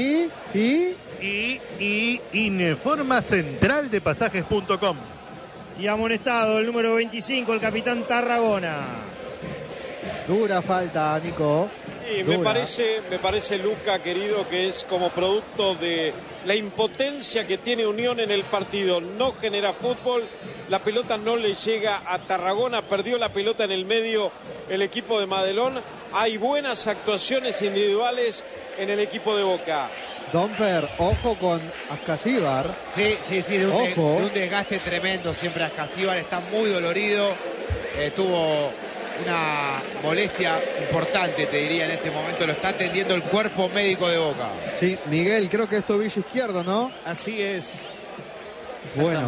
Informa central de pasajes.com. Y amonestado el número 25, el capitán Tarragona. dura falta, Nico. Y me parece, Luca, querido, que es como producto de la impotencia que tiene Unión en el partido. No genera fútbol, la pelota no le llega a Tarragona, perdió la pelota en el medio el equipo de Madelón. Hay buenas actuaciones individuales en el equipo de Boca. Domper, ojo con Ascasíbar. Sí, de un desgaste tremendo siempre Ascasíbar, está muy dolorido. Tuvo una molestia importante, te diría, en este momento. Lo está atendiendo el cuerpo médico de Boca. Sí, Miguel, creo que es tobillo izquierdo, ¿no? Así es. Bueno,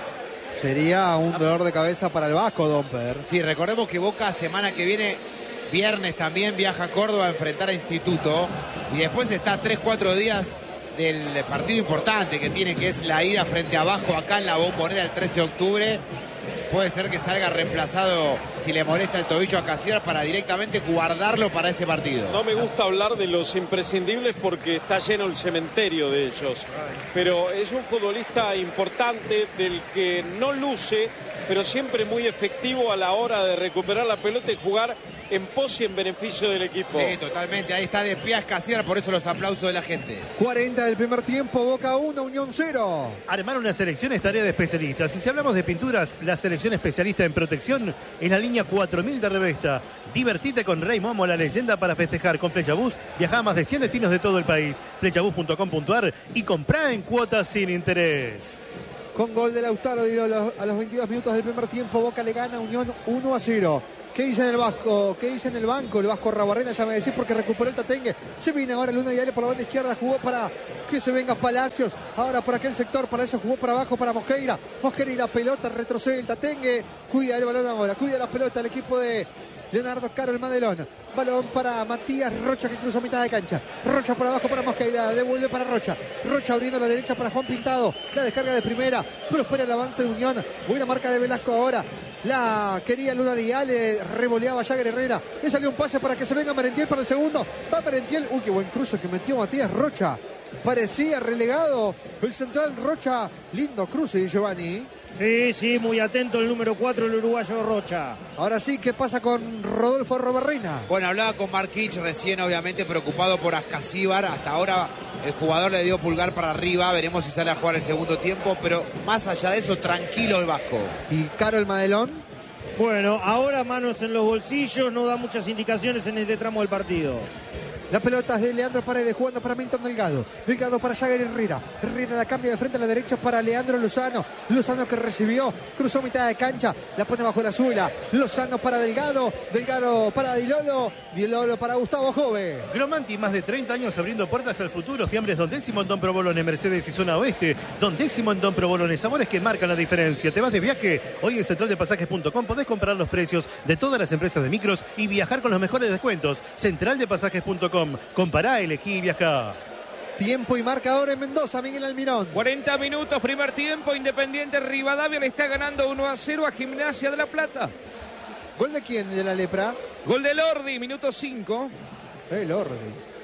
sería un dolor de cabeza para el Vasco, Domper. Sí, recordemos que Boca semana que viene, viernes también, viaja a Córdoba a enfrentar a Instituto. Y después está 3-4 días del partido importante que tiene, que es la ida frente a Vasco acá en la Bombonera el 13 de octubre. Puede ser que salga reemplazado, si le molesta el tobillo a Casillas, para directamente guardarlo para ese partido. No me gusta hablar de los imprescindibles porque está lleno el cementerio de ellos. Pero es un futbolista importante del que no luce, pero siempre muy efectivo a la hora de recuperar la pelota y jugar en pos y en beneficio del equipo. Sí, totalmente. Ahí está de pie Casillas, por eso los aplausos de la gente. 40 del primer tiempo, Boca 1, Unión 0. Armar una selección es tarea de especialistas. Y si hablamos de pinturas, la selección especialista en protección es la línea 4000 de Revesta. Divertite con Rey Momo, la leyenda para festejar. Con Flechabús viaja a más de 100 destinos de todo el país. Flechabús.com.ar y comprá en cuotas sin interés. Con gol de Lautaro a los 22 minutos del primer tiempo, Boca le gana a Unión 1-0. ¿Qué dice en el Vasco? ¿Qué dice en el banco? El Vasco Rabarrena, ya me decís, porque recuperó el Tatengue. Se viene ahora Luna Diario por la banda izquierda, jugó para que se venga Palacios. Ahora por aquel sector, para eso jugó para abajo para Mosqueira. Mosqueira y la pelota, retrocede el Tatengue. Cuida el balón ahora, cuida la pelota el equipo de Leonardo Caro, el Madelón. Balón para Matías Rocha, que cruza mitad de cancha. Rocha por abajo para Mosqueira, devuelve para Rocha. Rocha abriendo la derecha para Juan Pintado. La descarga de primera, pero espera el avance de Unión. Buena marca de Velasco ahora. La quería Luna Díaz, le revoleaba Jagger Herrera. Le salió un pase para que se venga Merentiel para el segundo. Va Merentiel. Uy, qué buen cruce que metió Matías Rocha. Parecía relegado el central Rocha. Lindo cruce, Giovanni. Sí, muy atento el número 4, el uruguayo Rocha. Ahora sí, ¿qué pasa con Rodolfo Robarrena? Bueno, hablaba con Marquich recién, obviamente preocupado por Ascasíbar. Hasta ahora el jugador le dio pulgar para arriba. Veremos si sale a jugar el segundo tiempo. Pero más allá de eso, tranquilo el Vasco. ¿Y Caro el Madelón? Bueno, ahora manos en los bolsillos, no da muchas indicaciones en este tramo del partido. La pelota es de Leandro Paredes, jugando para Milton Delgado. Delgado para Jagger Herrera. Herrera la cambia de frente a la derecha para Leandro Lozano. Lozano que recibió, cruzó mitad de cancha, la pone bajo la suela. Lozano para Delgado. Delgado para Dilolo. Dilolo para Gustavo Jove. Gromanti, más de 30 años abriendo puertas al futuro. Fiambres Don Décimo en Don Provolone, Mercedes y Zona Oeste. Don Décimo en Don Provolone, sabores que marcan la diferencia. Te vas de viaje, hoy en centraldepasajes.com podés comprar los precios de todas las empresas de micros y viajar con los mejores descuentos. Centraldepasajes.com. Compará, elegí y viajá. Tiempo y marcador en Mendoza, Miguel Almirón. 40 minutos, primer tiempo. Independiente Rivadavia le está ganando 1-0 a Gimnasia de La Plata. ¿Gol de quién de la Lepra? Gol de Lordi, minuto 5. El Ordi.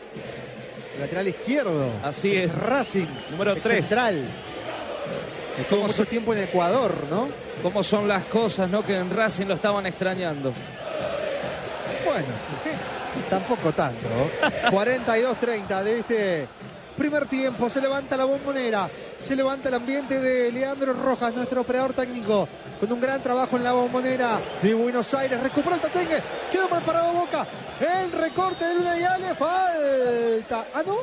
Lateral izquierdo. Así es. Racing. Número 3. Central. Estuvo mucho tiempo en Ecuador, ¿no? ¿Cómo son las cosas, no? Que en Racing lo estaban extrañando. Bueno, tampoco tanto. 42-30 de este primer tiempo. Se levanta la Bombonera. Se levanta el ambiente de Leandro Rojas, nuestro operador técnico, con un gran trabajo en la Bombonera de Buenos Aires. Recuperó el Tatengue. Quedó mal parado Boca. El recorte de Luna Diale. Falta. ¿Ah, no?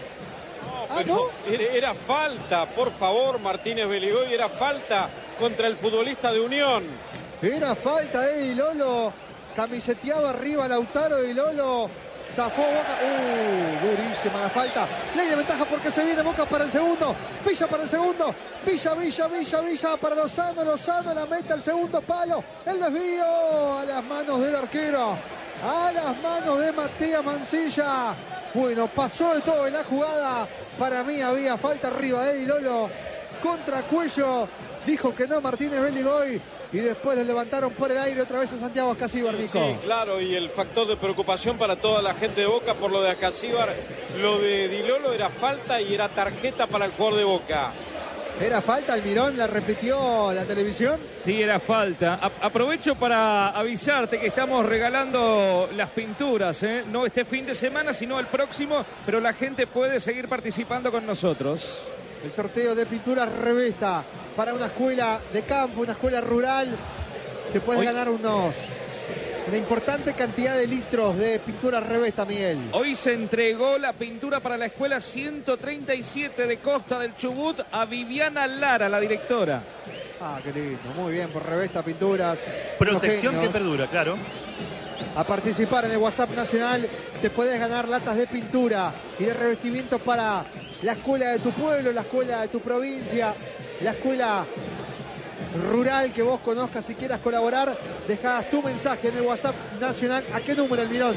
No, era falta, por favor, Martínez Beligoy, era falta contra el futbolista de Unión. Era falta de Dilolo. Camiseteaba arriba Lautaro. Dilolo zafó Boca. Durísima la falta. Ley de ventaja porque se viene Boca para el segundo. Villa para el segundo. Villa para Lozano. Lozano la mete al segundo palo. El desvío a las manos del arquero. A las manos de Matías Mancilla. Bueno, pasó de todo en la jugada. Para mí había falta arriba de Dilolo. Contra Cuello. Dijo que no Martínez Beligoy. Y después le levantaron por el aire otra vez a Santiago Ascasíbar, Nico. Sí, claro, y el factor de preocupación para toda la gente de Boca por lo de Ascasíbar. Lo de Dilolo era falta y era tarjeta para el jugador de Boca. ¿Era falta? Almirón la repitió la televisión. Sí, era falta. Aprovecho para avisarte que estamos regalando las pinturas, ¿eh? No este fin de semana, sino el próximo, pero la gente puede seguir participando con nosotros. El sorteo de pinturas Revesta para una escuela de campo, una escuela rural. Te puedes ganar una importante cantidad de litros de pinturas Revesta, Miguel. Hoy se entregó la pintura para la escuela 137 de Costa del Chubut a Viviana Lara, la directora. Ah, qué lindo, muy bien, por Revesta Pinturas. Protección que perdura, claro. a participar en el WhatsApp nacional. Te podés ganar latas de pintura y de revestimiento para la escuela de tu pueblo, la escuela de tu provincia, la escuela rural que vos conozcas. Si quieras colaborar, dejás tu mensaje en el WhatsApp nacional. ¿A qué número, Almirón?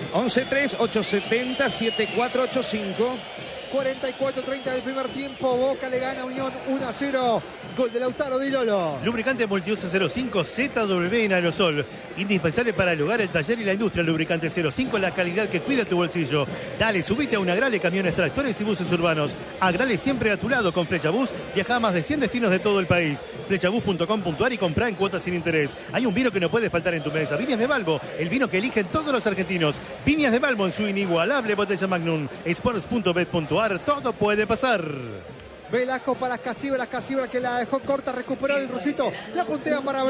11-3-870-7485. 44-30 del primer tiempo. Boca le gana a Unión 1-0. Gol de Lautaro Di Lolo. Lubricante multiuso 05 ZW en aerosol. Indispensable para el hogar, el taller y la industria. Lubricante 05, la calidad que cuida tu bolsillo. Dale, subite a un Agrale, camiones, tractores y buses urbanos. Agrale siempre a tu lado con Flechabús. Viaja a más de 100 destinos de todo el país. Flechabús.com.ar y comprá en cuotas sin interés. Hay un vino que no puede faltar en tu mesa. Viñas de Balbo, el vino que eligen todos los argentinos. Viñas de Balbo en su inigualable botella Magnum. Sports.bet.ar, todo puede pasar. Velasco para Casibra que la dejó corta, recuperó el rusito, la puntea para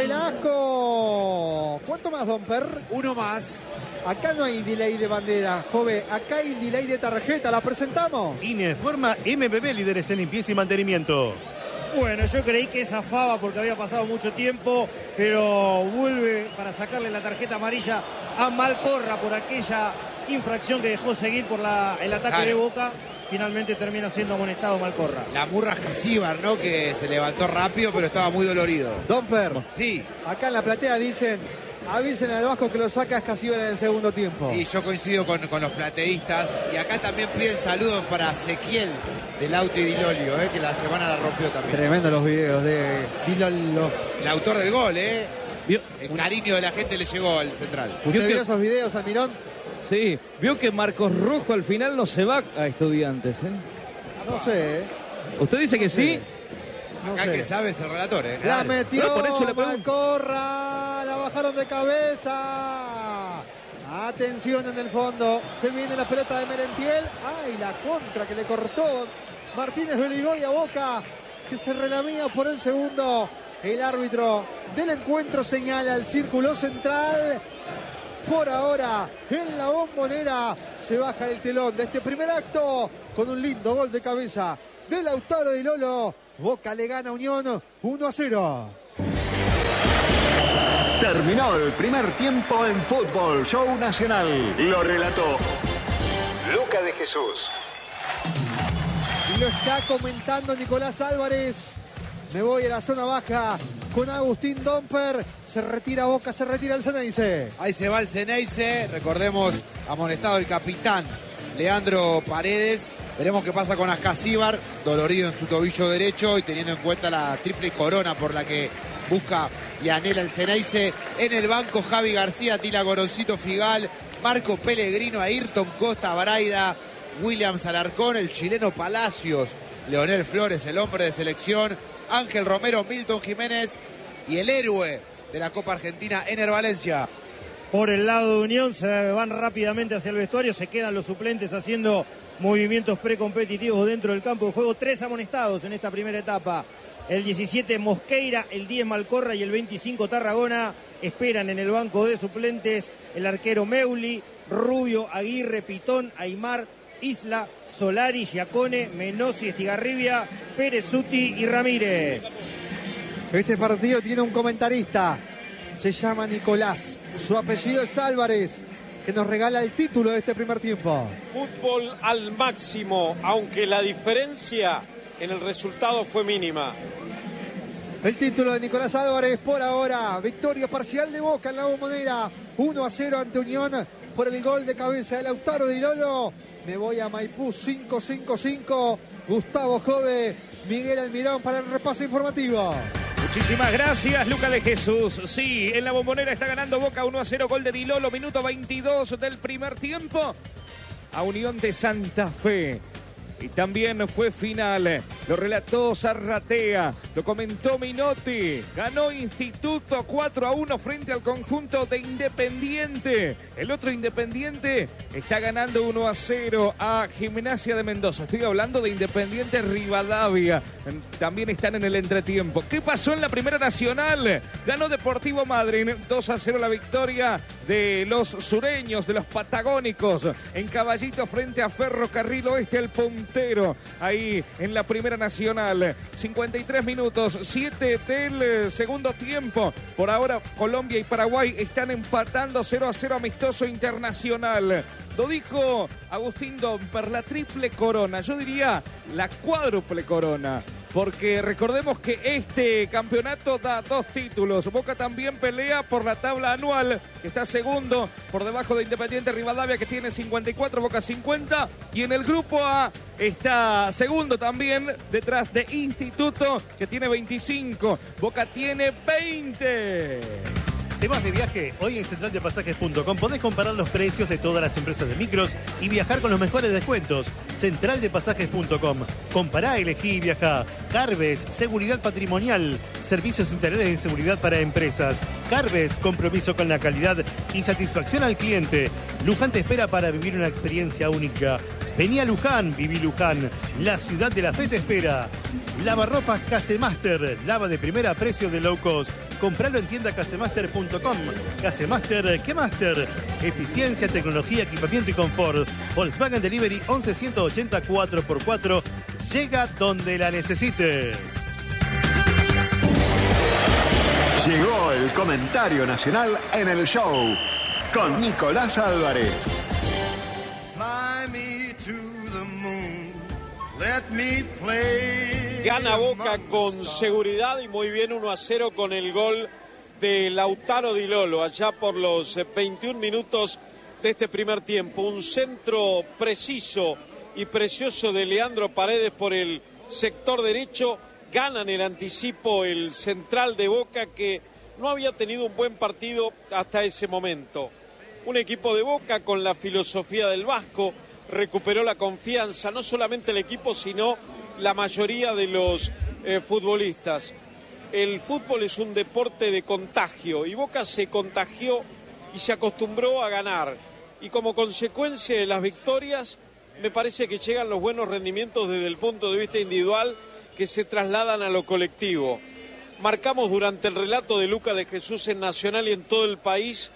Velasco. ¿Cuánto más, Domper? Uno más. Acá no hay delay de bandera, joven, acá hay delay de tarjeta, ¿la presentamos? INE forma MBB, líderes en limpieza y mantenimiento. Bueno, yo creí que zafaba porque había pasado mucho tiempo, pero vuelve para sacarle la tarjeta amarilla a Malcorra por aquella infracción que dejó seguir por el ataque de Boca. Finalmente termina siendo amonestado Malcorra. La murra Casíbar, ¿no? Que se levantó rápido, pero estaba muy dolorido. Domper, sí. Acá en la platea dicen, avisen al Vasco que lo saca Escasíbar en el segundo tiempo. Y yo coincido con los plateístas. Y acá también piden saludos para Ezequiel del Auto y Dilolio, que la semana la rompió también. Tremendo los videos de Dilolio. El autor del gol, El cariño de la gente le llegó al central. ¿Usted vio esos videos, Almirón? Sí, vio que Marcos Rojo al final no se va a Estudiantes, No sé, ¿Usted dice que sí? No acá sé. el que sabe es el relator, La metió, no, por eso le pregunto. Malcorra, la bajaron de cabeza. Atención en el fondo, se viene la pelota de Merentiel. ¡Ay, la contra que le cortó Martínez Beligoy a Boca, que se relamía por el segundo! El árbitro del encuentro señala el círculo central. Por ahora, en la Bombonera se baja el telón de este primer acto con un lindo gol de cabeza de Lautaro Di Lolo. Boca le gana a Unión 1-0. Terminó el primer tiempo en Fútbol Show Nacional. Lo relató Luca de Jesús. Y lo está comentando Nicolás Álvarez. Me voy a la zona baja con Agustín Domper. Se retira Boca, se retira el Ceneice. Ahí se va el Ceneice. Recordemos, amonestado el capitán Leandro Paredes. Veremos qué pasa con Ascasíbar, dolorido en su tobillo derecho y teniendo en cuenta la triple corona por la que busca y anhela el Ceneice. En el banco, Javi García, Tila Goroncito Figal, Marco Pellegrino, Ayrton Costa, Braida, Williams Alarcón, el chileno Palacios, Leonel Flores, el hombre de selección, Ángel Romero, Milton Jiménez y el héroe de la Copa Argentina, Ener Valencia. Por el lado de Unión se van rápidamente hacia el vestuario, se quedan los suplentes haciendo movimientos precompetitivos dentro del campo de juego. 3 amonestados en esta primera etapa. El 17 Mosqueira, el 10 Malcorra y el 25 Tarragona. Esperan en el banco de suplentes el arquero Meuli, Rubio, Aguirre, Pitón, Aymar, Isla, Solari, Giacone, Menossi, Estigarribia, Perezuti y Ramírez. Este partido tiene un comentarista, se llama Nicolás, su apellido es Álvarez, que nos regala el título de este primer tiempo. Fútbol al máximo, aunque la diferencia en el resultado fue mínima. El título de Nicolás Álvarez por ahora, victoria parcial de Boca en la Bombonera, 1-0 ante Unión por el gol de cabeza de Lautaro Di Lolo. Me voy a Maipú 555, Gustavo Jove, Miguel Almirón para el repaso informativo. Muchísimas gracias, Luca de Jesús. Sí, en la Bombonera está ganando Boca 1-0, gol de Di Lolo, minuto 22 del primer tiempo. A Unión de Santa Fe. Y también fue final. Lo relató Zarratea, lo comentó Minotti. Ganó Instituto 4-1 frente al conjunto de Independiente. El otro Independiente está ganando 1-0 a Gimnasia de Mendoza. Estoy hablando de Independiente Rivadavia. También están en el entretiempo. ¿Qué pasó en la Primera Nacional? Ganó Deportivo Madryn 2-0 la victoria de los sureños, de los patagónicos. En Caballito frente a Ferrocarril Oeste, el puntero ahí en la Primera Nacional. 53 minutos. minutos, 7 del segundo tiempo. Por ahora, Colombia y Paraguay están empatando 0-0 amistoso internacional. Lo dijo Agustín Domper, la triple corona, yo diría la cuádruple corona. Porque recordemos que este campeonato da 2 títulos. Boca también pelea por la tabla anual, que está segundo por debajo de Independiente Rivadavia, que tiene 54, Boca 50. Y en el grupo A está segundo también, detrás de Instituto, que tiene 25. Boca tiene 20. ¿Te vas de viaje? Hoy en centraldepasajes.com podés comparar los precios de todas las empresas de micros y viajar con los mejores descuentos. Centraldepasajes.com. Compará, elegí y viajá. Carves, seguridad patrimonial. Servicios integrales de seguridad para empresas. Carves, compromiso con la calidad y satisfacción al cliente. Luján te espera para vivir una experiencia única. Vení a Luján, viví Luján. La ciudad de la fe te espera. Lavarropas Casemaster. Lava de primera a precio de low cost. Compralo en tienda casemaster.com. Casemaster, ¿qué Master? Eficiencia, tecnología, equipamiento y confort. Volkswagen Delivery 11-180 4x4. Llega donde la necesites. Llegó el comentario nacional en el show con Nicolás Álvarez. Gana Boca con seguridad y muy bien 1-0 con el gol de Lautaro Di Lolo allá por los 21 minutos de este primer tiempo. Un centro preciso y precioso de Leandro Paredes por el sector derecho. Ganan el anticipo el central de Boca, que no había tenido un buen partido hasta ese momento. Un equipo de Boca con la filosofía del Vasco recuperó la confianza, no solamente el equipo, sino la mayoría de los futbolistas. El fútbol es un deporte de contagio y Boca se contagió y se acostumbró a ganar. Y como consecuencia de las victorias, me parece que llegan los buenos rendimientos desde el punto de vista individual que se trasladan a lo colectivo. Marcamos durante el relato de Luca de Jesús en Nacional y en todo el país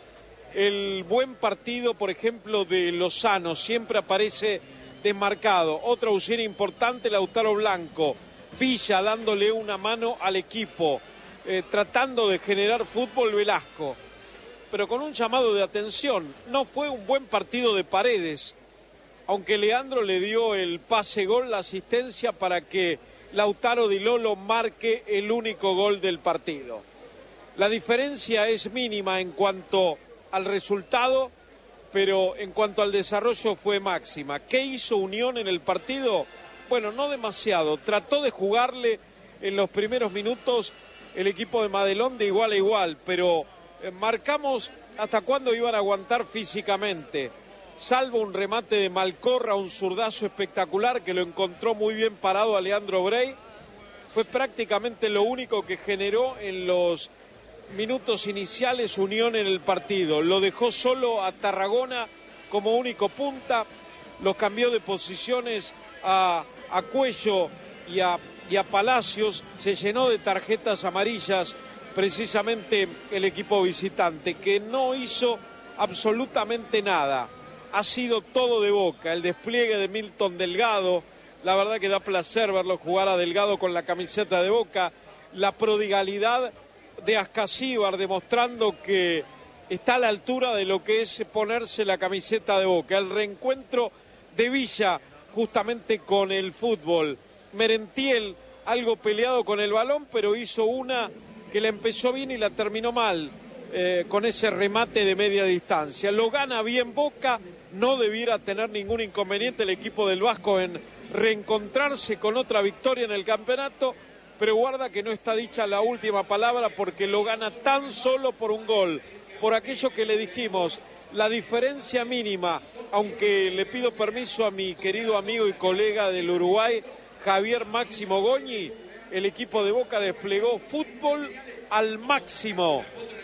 el buen partido, por ejemplo, de Lozano, siempre aparece desmarcado. Otra ausencia importante, Lautaro Blanco. Villa dándole una mano al equipo, tratando de generar fútbol, Velasco. Pero con un llamado de atención, no fue un buen partido de Paredes, aunque Leandro le dio el pase gol, la asistencia para que Lautaro Di Lolo marque el único gol del partido. La diferencia es mínima en cuanto al resultado, pero en cuanto al desarrollo fue máxima. ¿Qué hizo Unión en el partido? Bueno, no demasiado. Trató de jugarle en los primeros minutos el equipo de Madelón de igual a igual, pero marcamos hasta cuándo iban a aguantar físicamente. Salvo un remate de Malcorra, un zurdazo espectacular que lo encontró muy bien parado a Leandro Brey. Fue prácticamente lo único que generó en los minutos iniciales Unión en el partido. Lo dejó solo a Tarragona como único punta, los cambió de posiciones a Cuello y a Palacios, se llenó de tarjetas amarillas precisamente el equipo visitante, que no hizo absolutamente nada. Ha sido todo de Boca, el despliegue de Milton Delgado, la verdad que da placer verlo jugar a Delgado con la camiseta de Boca, la prodigalidad de Ascasíbar demostrando que está a la altura de lo que es ponerse la camiseta de Boca, el reencuentro de Villa justamente con el fútbol. Merentiel algo peleado con el balón, pero hizo una que la empezó bien y la terminó mal, con ese remate de media distancia. Lo gana bien Boca, no debiera tener ningún inconveniente el equipo del Vasco en reencontrarse con otra victoria en el campeonato, pero guarda que no está dicha la última palabra porque lo gana tan solo por un gol, por aquello que le dijimos, la diferencia mínima, aunque le pido permiso a mi querido amigo y colega del Uruguay, Javier Máximo Goñi, el equipo de Boca desplegó fútbol al máximo.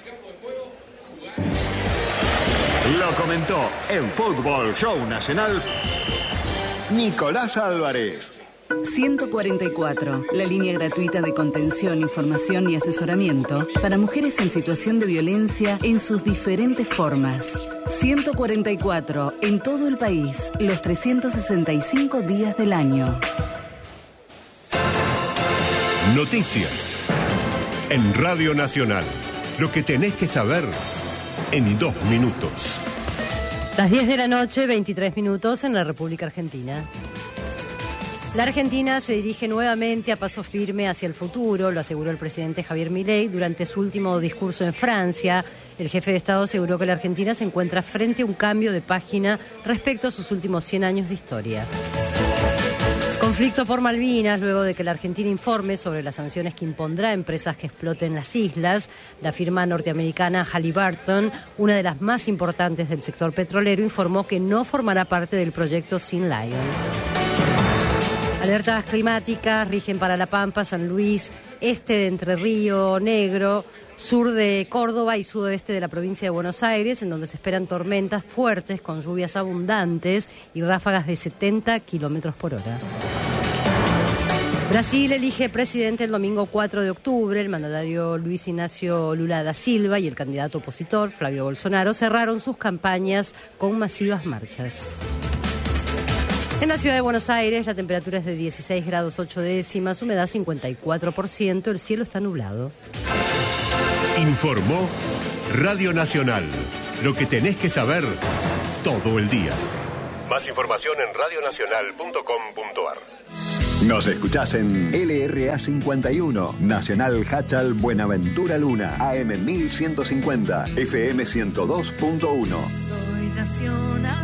Lo comentó en Fútbol Show Nacional Nicolás Álvarez. 144, la línea gratuita de contención, información y asesoramiento para mujeres en situación de violencia en sus diferentes formas. 144, en todo el país, los 365 días del año. Noticias. En Radio Nacional. Lo que tenés que saber en 2 minutos. Las 10 de la noche, 23 minutos en la República Argentina. La Argentina se dirige nuevamente a paso firme hacia el futuro, lo aseguró el presidente Javier Milei durante su último discurso en Francia. El jefe de Estado aseguró que la Argentina se encuentra frente a un cambio de página respecto a sus últimos 100 años de historia. Conflicto por Malvinas, luego de que la Argentina informe sobre las sanciones que impondrá a empresas que exploten las islas. La firma norteamericana Halliburton, una de las más importantes del sector petrolero, informó que no formará parte del proyecto Sea Lion. Alertas climáticas rigen para La Pampa, San Luis, este de Entre Río Negro, sur de Córdoba y sudoeste de la provincia de Buenos Aires, en donde se esperan tormentas fuertes con lluvias abundantes y ráfagas de 70 kilómetros por hora. Brasil elige presidente el domingo 4 de octubre. El mandatario Luis Ignacio Lula da Silva y el candidato opositor Flavio Bolsonaro cerraron sus campañas con masivas marchas. En la ciudad de Buenos Aires la temperatura es de 16 grados 8 décimas, humedad 54%, el cielo está nublado. Informó Radio Nacional. Lo que tenés que saber todo el día. Más información en radionacional.com.ar. Nos escuchás en LRA 51, Nacional Hachal Buenaventura Luna, AM 1150, FM 102.1. Soy Nacional.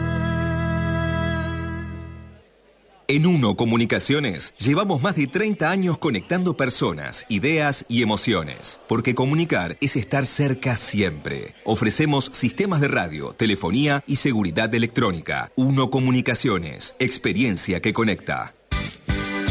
En Uno Comunicaciones llevamos más de 30 años conectando personas, ideas y emociones. Porque comunicar es estar cerca siempre. Ofrecemos sistemas de radio, telefonía y seguridad electrónica. Uno Comunicaciones, experiencia que conecta.